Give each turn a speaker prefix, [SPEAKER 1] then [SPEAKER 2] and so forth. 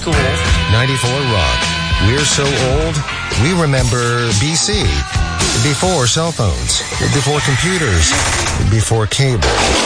[SPEAKER 1] school.
[SPEAKER 2] 94 Rock. We're so old, we remember BC. Before cell phones, before computers, before cable.